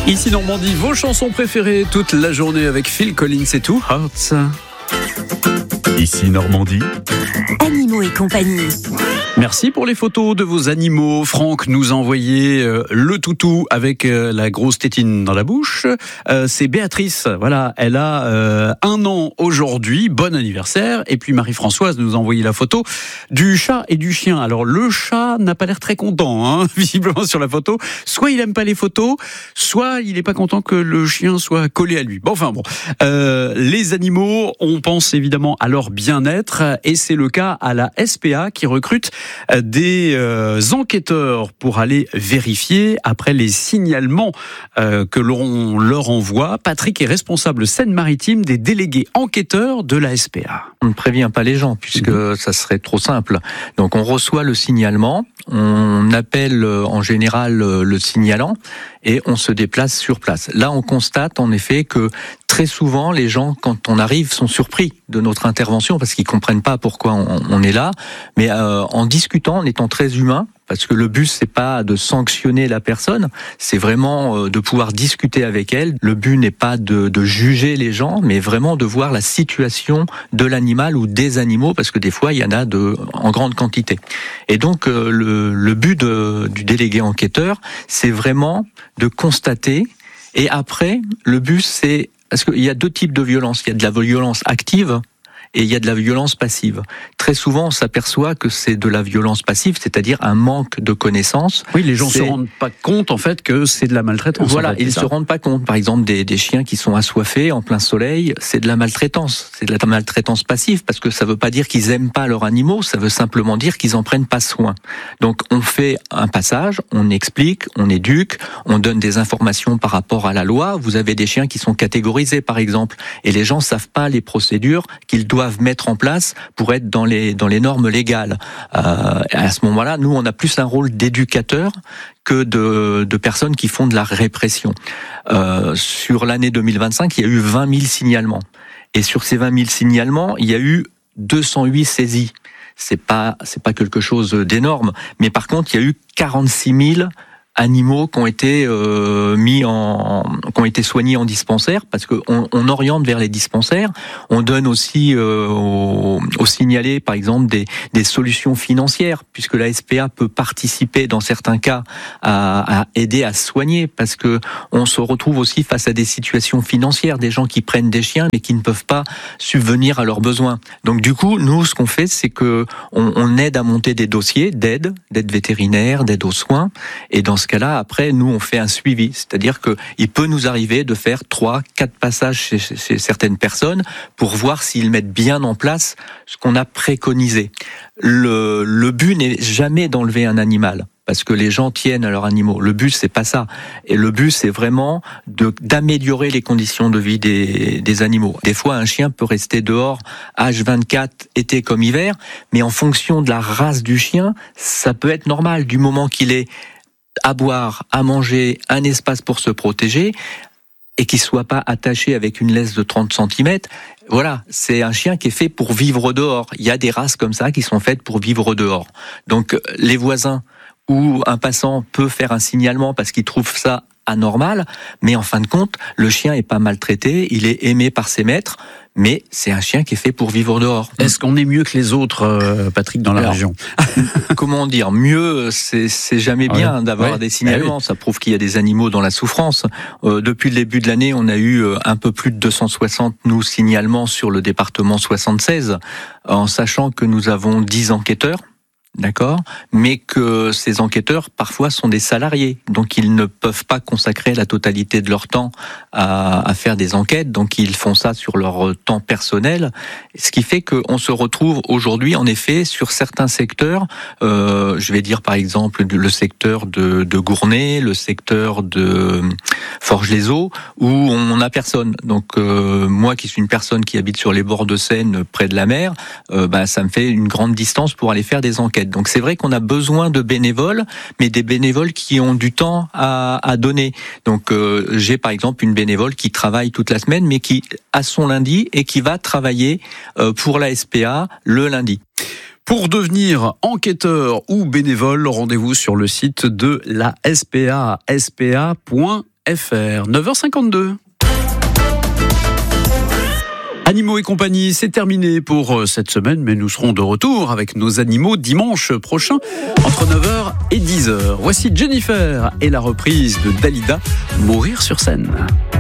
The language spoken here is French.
Ici Normandie, vos chansons préférées toute la journée avec Phil Collins et Two Hearts. Ici Normandie. Animaux et compagnie. Merci pour les photos de vos animaux. Franck nous a envoyé le toutou avec la grosse tétine dans la bouche. C'est Béatrice, voilà, elle a 1 an aujourd'hui, bon anniversaire. Et puis Marie-Françoise nous a envoyé la photo du chat et du chien. Alors le chat n'a pas l'air très content, visiblement sur la photo. Soit il aime pas les photos, soit il est pas content que le chien soit collé à lui. Bon, les animaux, on pense évidemment à leur bien-être et c'est le cas à la SPA qui recrute des enquêteurs pour aller vérifier après les signalements que l'on leur envoie. Patrick est responsable Seine-Maritime des délégués enquêteurs de la SPA. On ne prévient pas les gens puisque ça serait trop simple. Donc on reçoit le signalement, on appelle en général le signalant et on se déplace sur place. Là on constate en effet que très souvent les gens quand on arrive sont surpris de notre intervention parce qu'ils comprennent pas pourquoi on est là. Mais en discutant, en étant très humain, parce que le but c'est pas de sanctionner la personne, c'est vraiment de pouvoir discuter avec elle. Le but n'est pas de juger les gens, mais vraiment de voir la situation de l'animal ou des animaux, parce que des fois il y en a en grande quantité. Et donc le but du délégué enquêteur, c'est vraiment de constater. Et après, le but c'est parce qu'il y a 2 types de violence. Il y a de la violence active et il y a de la violence passive. Très souvent, on s'aperçoit que c'est de la violence passive, c'est-à-dire un manque de connaissances. Oui, les gens se rendent pas compte en fait que c'est de la maltraitance. Voilà, en fait, ils se rendent pas compte. Par exemple, des chiens qui sont assoiffés en plein soleil, c'est de la maltraitance. C'est de la maltraitance passive parce que ça veut pas dire qu'ils aiment pas leurs animaux, ça veut simplement dire qu'ils en prennent pas soin. Donc, on fait un passage, on explique, on éduque, on donne des informations par rapport à la loi. Vous avez des chiens qui sont catégorisés, par exemple, et les gens savent pas les procédures qu'ils doivent mettre en place pour être dans les normes légales. À ce moment-là, nous, on a plus un rôle d'éducateur que de personnes qui font de la répression. Sur l'année 2025, il y a eu 20 000 signalements. Et sur ces 20 000 signalements, il y a eu 208 saisies. C'est pas quelque chose d'énorme. Mais par contre, il y a eu 46 000 animaux qui ont été qui ont été soignés en dispensaire, parce que on oriente vers les dispensaires. On donne aussi aux signalés, par exemple, des solutions financières, puisque la SPA peut participer dans certains cas à aider à soigner, parce que on se retrouve aussi face à des situations financières, des gens qui prennent des chiens mais qui ne peuvent pas subvenir à leurs besoins. Donc du coup, nous, ce qu'on fait, c'est que on aide à monter des dossiers d'aide vétérinaire, d'aide aux soins, et dans ce cas-là, après, nous, on fait un suivi. C'est-à-dire qu'il peut nous arriver de faire 3-4 passages chez certaines personnes pour voir s'ils mettent bien en place ce qu'on a préconisé. Le but n'est jamais d'enlever un animal, parce que les gens tiennent à leurs animaux. Le but, c'est pas ça. Et le but, c'est vraiment d'améliorer les conditions de vie des animaux. Des fois, un chien peut rester dehors H24, été comme hiver, mais en fonction de la race du chien, ça peut être normal, du moment qu'il est à boire, à manger, un espace pour se protéger, et qu'il soit pas attaché avec une laisse de 30 cm. Voilà, c'est un chien qui est fait pour vivre dehors. Il y a des races comme ça qui sont faites pour vivre dehors. Donc, les voisins ou un passant peut faire un signalement parce qu'il trouve ça anormal, mais en fin de compte, le chien est pas maltraité, il est aimé par ses maîtres, mais c'est un chien qui est fait pour vivre dehors. Est-ce qu'on est mieux que les autres, Patrick, dans la région ? Comment dire, mieux, c'est jamais bien d'avoir des signalements. Ça prouve qu'il y a des animaux dans la souffrance. Depuis le début de l'année, on a eu un peu plus de 260 signalements sur le département 76, en sachant que nous avons 10 enquêteurs. D'accord, mais que ces enquêteurs parfois sont des salariés, donc ils ne peuvent pas consacrer la totalité de leur temps à faire des enquêtes, donc ils font ça sur leur temps personnel, ce qui fait qu'on se retrouve aujourd'hui en effet sur certains secteurs, je vais dire par exemple le secteur de Gournay, le secteur de Forges-les-Eaux, où on n'a personne. Donc moi qui suis une personne qui habite sur les bords de Seine, près de la mer, ça me fait une grande distance pour aller faire des enquêtes. Donc c'est vrai qu'on a besoin de bénévoles, mais des bénévoles qui ont du temps à donner. Donc j'ai par exemple une bénévole qui travaille toute la semaine, mais qui a son lundi et qui va travailler pour la SPA le lundi. Pour devenir enquêteur ou bénévole, rendez-vous sur le site de la SPA, spa.fr. 9h52. Animaux et compagnie, c'est terminé pour cette semaine, mais nous serons de retour avec nos animaux dimanche prochain, entre 9h et 10h. Voici Jennifer et la reprise de Dalida, Mourir sur scène.